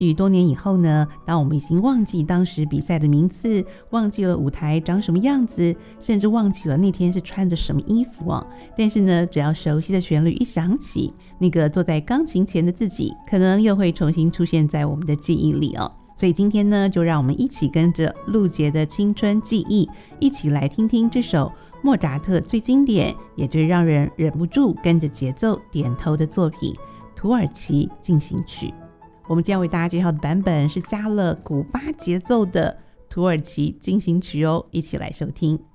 许多年以后呢，当我们已经忘记当时比赛的名次，忘记了舞台长什么样子，甚至忘记了那天是穿着什么衣服但是呢，只要熟悉的旋律一响起，那个坐在钢琴前的自己可能又会重新出现在我们的记忆里所以今天呢，就让我们一起跟着陆杰的青春记忆，一起来听听这首莫扎特最经典也最让人忍不住跟着节奏点头的作品《土耳其进行曲》。我们今天为大家介绍的版本是加了古巴节奏的土耳其进行曲一起来收听。